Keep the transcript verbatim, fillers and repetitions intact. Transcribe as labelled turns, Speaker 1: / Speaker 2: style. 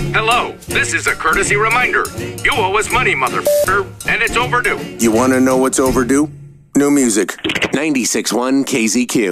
Speaker 1: Hello, this is a courtesy reminder. You owe us money, motherfucker, and it's overdue.
Speaker 2: You want to know what's overdue? New music. ninety-six point one K Z Q.